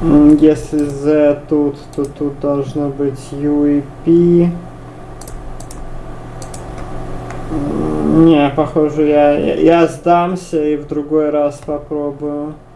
Если Z тут, то тут должно быть U и P. Не, похоже, я сдамся и в другой раз попробую.